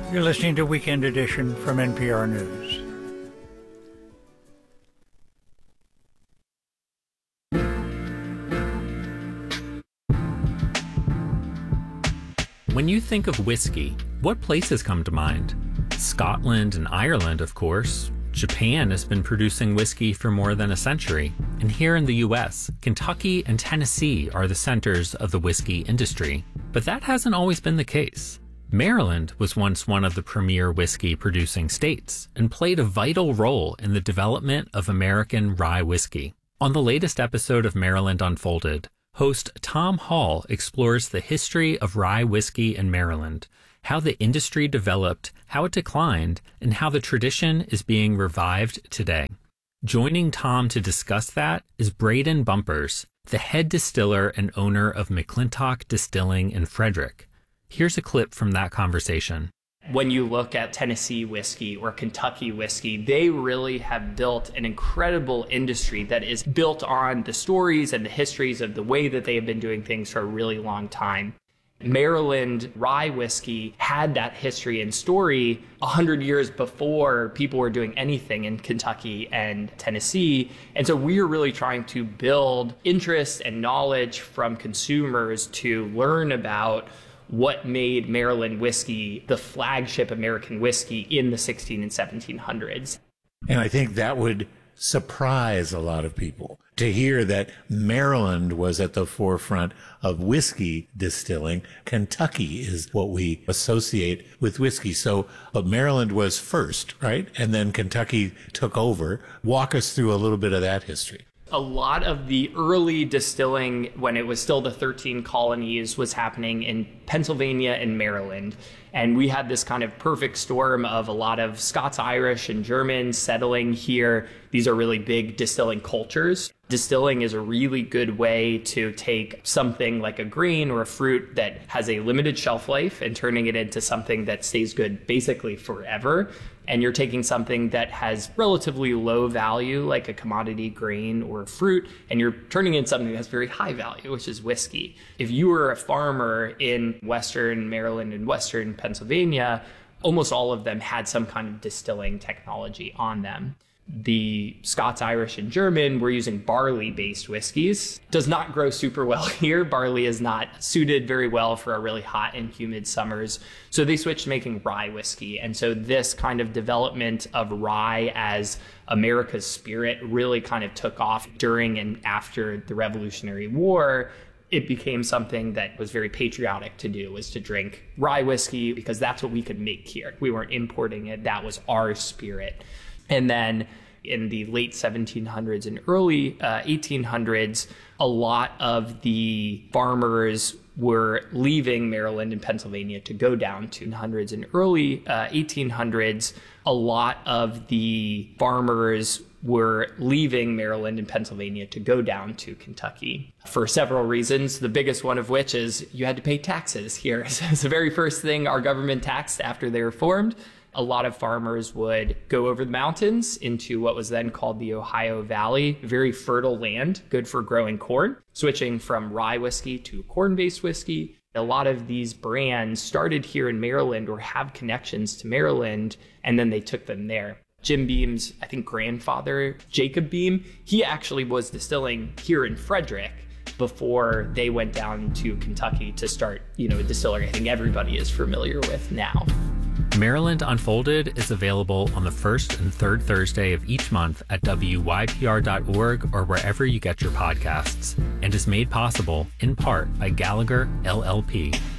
You're listening to Weekend Edition from NPR News. When you think of whiskey, what places come to mind? Scotland and Ireland, of course. Japan has been producing whiskey for more than a century. And here in the US, Kentucky and Tennessee are the centers of the whiskey industry. But that hasn't always been the case. Maryland was once one of the premier whiskey producing states and played a vital role in the development of American rye whiskey. On the latest episode of Maryland Unfolded, host Tom Hall explores the history of rye whiskey in Maryland, how the industry developed, how it declined, and how the tradition is being revived today. Joining Tom to discuss that is Braden Bumpers, the head distiller and owner of McClintock Distilling in Frederick. Here's a clip from that conversation. When you look at Tennessee whiskey or Kentucky whiskey, they really have built an incredible industry that is built on the stories and the histories of the way that they have been doing things for a really long time. Maryland rye whiskey had that history and story 100 years before people were doing anything in Kentucky and Tennessee. And so we are really trying to build interest and knowledge from consumers to learn about what made Maryland whiskey the flagship American whiskey in the 16 and 1700s. And I think that would surprise a lot of people to hear that Maryland was at the forefront of whiskey distilling. Kentucky is what we associate with whiskey. But Maryland was first, right? And then Kentucky took over. Walk us through a little bit of that history. A lot of the early distilling, when it was still the 13 colonies, was happening in Pennsylvania and Maryland. And we had this kind of perfect storm of a lot of Scots-Irish and Germans settling here. These are really big distilling cultures. Distilling is a really good way to take something like a grain or a fruit that has a limited shelf life and turning it into something that stays good basically forever. And you're taking something that has relatively low value, like a commodity grain or fruit, and you're turning it into something that has very high value, which is whiskey. If you were a farmer in Western Maryland and Western Pennsylvania, almost all of them had some kind of distilling technology on them. The Scots, Irish, and German were using barley-based whiskeys. Does not grow super well here. Barley is not suited very well for our really hot and humid summers. So they switched to making rye whiskey. And so this kind of development of rye as America's spirit really kind of took off during and after the Revolutionary War. It became something that was very patriotic to do, was to drink rye whiskey because that's what we could make here. We weren't importing it. That was our spirit. And then in the late 1700s and early 1800s, a lot of the farmers were leaving Maryland and Pennsylvania to go down to hundreds. In early 1800s, a lot of the farmers were leaving Maryland and Pennsylvania to go down to Kentucky for several reasons, the biggest one of which is you had to pay taxes here. So it's the very first thing our government taxed after they were formed. A lot of farmers would go over the mountains into what was then called the Ohio Valley, very fertile land, good for growing corn, switching from rye whiskey to corn-based whiskey. A lot of these brands started here in Maryland or have connections to Maryland, and then they took them there. Jim Beam's, I think, grandfather, Jacob Beam, he actually was distilling here in Frederick before they went down to Kentucky to start, a distillery I think everybody is familiar with now. Maryland Unfolded is available on the first and third Thursday of each month at wypr.org or wherever you get your podcasts, and is made possible in part by Gallagher LLP.